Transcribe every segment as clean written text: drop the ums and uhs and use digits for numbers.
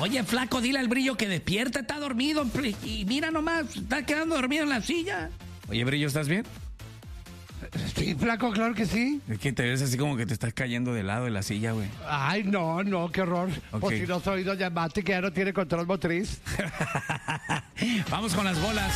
Oye, flaco, dile al Brillo que despierte, está dormido. Y mira nomás, está quedando dormido en la silla. Oye, Brillo, ¿estás bien? Sí, flaco, claro que sí. Es que te ves así como que te estás cayendo de lado de la silla, güey. Ay, no, qué horror. Ok. Pues si no soy doña Mati, que ya no tiene control motriz. Vamos con las bolas.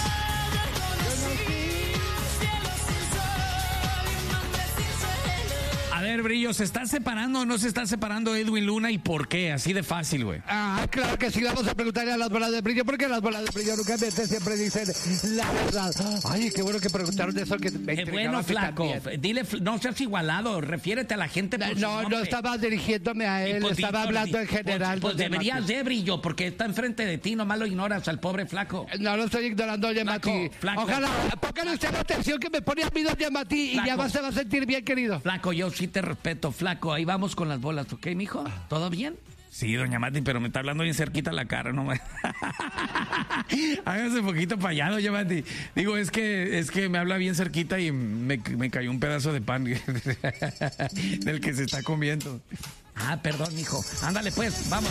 A ver, Brillo, ¿se está separando o no se está separando Edwin Luna y por qué? Así de fácil, güey. Ah, claro que sí, vamos a preguntarle a las bolas de brillo, porque las bolas de brillo nunca mienten, siempre dicen la verdad. Ay, qué bueno que preguntaron eso, que me Qué intrigaba bueno, a mí flaco. también. Dile, no seas igualado, refiérete a la gente por su No nombre. estaba dirigiéndome a él, Pues, estaba hablando en general. Pues doña deberías Mati. de, Brillo, porque está enfrente de ti, nomás lo ignoras al pobre flaco. No lo estoy ignorando, doña Flaco, Mati. flaco. Ojalá, póngale usted la atención que me pone a mí, doña Mati, y Flaco. ya se va a sentir bien, querido. Flaco, yo sí te respeto, flaco. Ahí vamos con las bolas, ¿ok, mijo? ¿Todo bien? Sí, doña Mati, pero me está hablando bien cerquita la cara, no me... Hágase un poquito para allá, doña Mati. Digo, es que me habla bien cerquita y me cayó un pedazo de pan del que se está comiendo. Ah, perdón, mijo. Ándale, pues, vamos.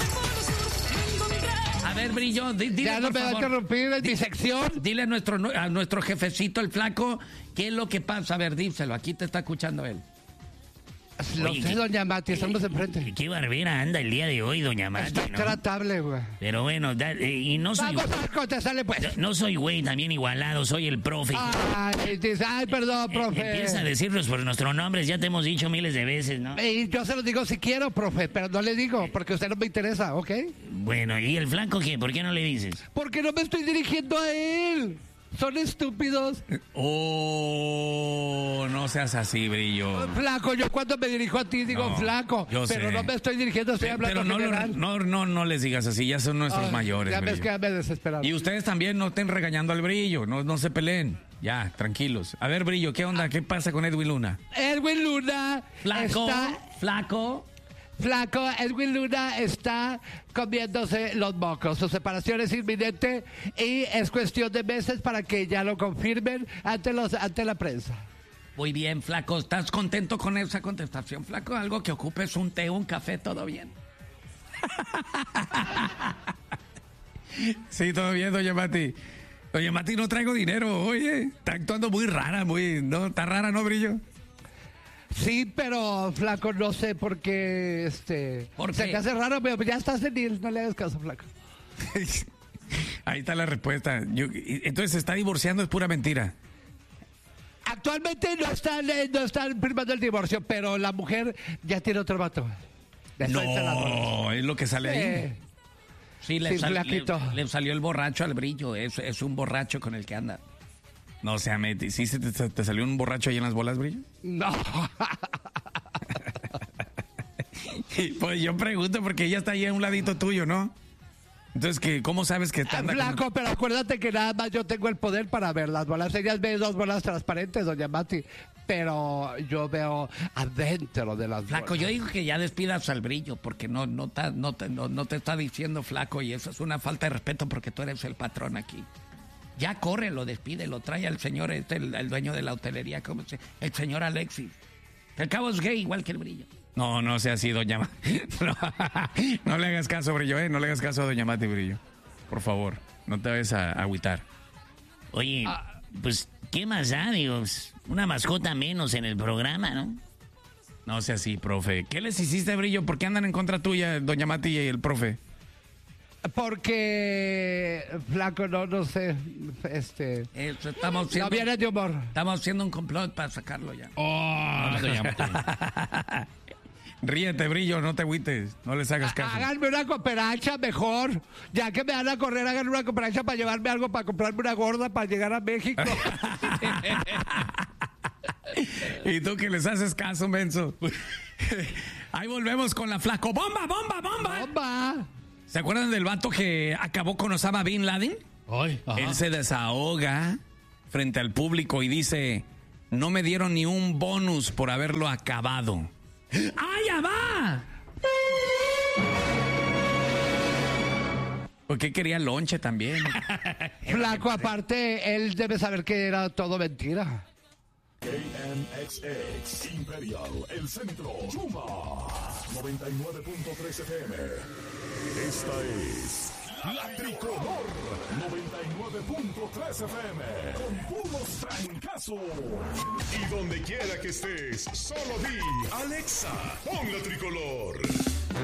A ver, Brillo, dile, Ya no por me va a favor. interrumpir en mi sección. Dile a nuestro jefecito, el flaco, qué es lo que pasa. A ver, díselo, aquí te está escuchando él. Lo Oye, sé, ¿qué- doña Mati, estamos enfrente. Qué barbera anda el día de hoy, doña Mati, Está ¿no? tratable, güey. Pero bueno, y no soy... Vamos a contestarle, pues. No soy güey, también igualado, soy el profe. Ay, dice, ay, perdón, profe. Empieza a decirnos por nuestros nombres, ya te hemos dicho miles de veces, ¿no? Y yo se lo digo si quiero, profe, pero no le digo, porque usted no me interesa, ¿ok? Bueno, ¿y el flanco qué? ¿Por qué no le dices? Porque no me estoy dirigiendo a él. Son estúpidos. Oh, no seas así, Brillo. Flaco, yo cuando me dirijo a ti digo No, flaco, yo pero sé. no me estoy dirigiendo, estoy hablando Pero general. no les digas así, ya son nuestros Ay, mayores. Ya ves Brillo. que ya me desesperaron. Y ustedes también no estén regañando al Brillo, no se peleen. Ya, tranquilos. A ver, Brillo, ¿qué onda? ¿Qué pasa con Edwin Luna? Edwin Luna Flaco, está... Flaco, Edwin Luna está comiéndose los mocos. Su separación es inminente y es cuestión de meses para que ya lo confirmen ante la prensa. Muy bien, Flaco. ¿Estás contento con esa contestación, Flaco? Algo que ocupes un té, un café, todo bien. Sí, todo bien, doña Mati. Doña Mati, no traigo dinero, oye. Está actuando muy rara, no, está rara, ¿no, Brillo? Sí, pero Flaco, no sé por qué, ¿Por se qué? te hace raro, pero ya estás en él, no le hagas caso, Flaco. Ahí está la respuesta. Entonces, ¿se está divorciando? Es pura mentira. Actualmente no están firmando el divorcio, pero la mujer ya tiene otro vato. Ya está instalado. No, es lo que sale ahí. Sí, Sí, flaquito. le salió el borracho al Brillo. Es un borracho con el que anda. No, sea, ¿sí te salió un borracho ahí en las bolas, Brillo? No. Pues yo pregunto porque ella está ahí a un ladito tuyo, ¿no? Entonces, ¿cómo sabes que te anda Flaco, pero acuérdate que nada más yo tengo el poder para ver las bolas. Ellas ven dos bolas transparentes, doña Mati. Pero yo veo adentro de las Flaco, bolas. yo digo que ya despidas al Brillo porque no te está diciendo flaco y eso es una falta de respeto porque tú eres el patrón aquí. Ya corre, lo despide, lo trae al señor, el dueño de la hotelería, el señor Alexis. El cabo es gay igual que el Brillo. No sea así, doña Mati. No le hagas caso, Brillo, no le hagas caso a doña Mati, Brillo. Por favor, no te vayas a agüitar. Oye, pues, ¿qué más da? Digo, una mascota menos en el programa, ¿no? No sea así, profe. ¿Qué les hiciste, Brillo? ¿Por qué andan en contra tuya, doña Mati y el profe? Porque, Flaco, no sé, Estamos no viene de humor. Estamos haciendo un complot para sacarlo ya. No, doña Mati. Ríete, Brillo, no te agüites. No les hagas caso. Háganme una cooperacha mejor. Ya que me van a correr, háganme una cooperacha para llevarme algo, para comprarme una gorda, para llegar a México. ¿Y tú que les haces caso, menso? Ahí volvemos con la flaco. ¡Bomba, bomba, bomba! ¡Bomba! ¿Se acuerdan del vato que acabó con Osama Bin Laden? Ay, Él se desahoga frente al público y dice, no me dieron ni un bonus por haberlo acabado. ¡Ah, ya va! Porque quería lonche también. Flaco, aparte, él debe saber que era todo mentira. KNXX Imperial, el centro, Chuma. 99.3 FM. Esta es La Tricolor 99.3 FM. Con puros trancazos. Y donde quiera que estés, solo di Alexa, pon La Tricolor.